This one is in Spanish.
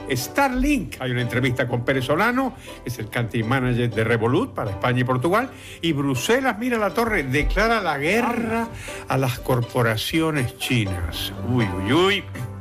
Starlink. Hay una entrevista con Pérez Solano, que es el country manager de Revolut para España y Portugal. Y Bruselas, mira la torre, declara la guerra a las corporaciones chinas. Uy, uy, uy.